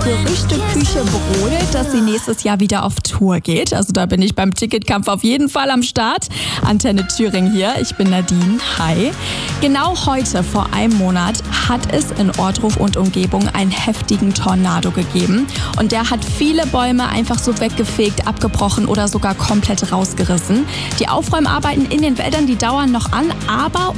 Gerüchteküche brodelt, dass sie nächstes Jahr wieder auf Tour geht. Also da bin ich beim Ticketkampf auf jeden Fall am Start. Antenne Thüringen hier, ich bin Nadine. Hi. Genau heute, vor einem Monat, hat es in Ohrdruf und Umgebung einen heftigen Tornado gegeben. Und der hat viele Bäume einfach so weggefegt, abgebrochen oder sogar komplett rausgerissen. Die Aufräumarbeiten in den Wäldern, die dauern noch an, aber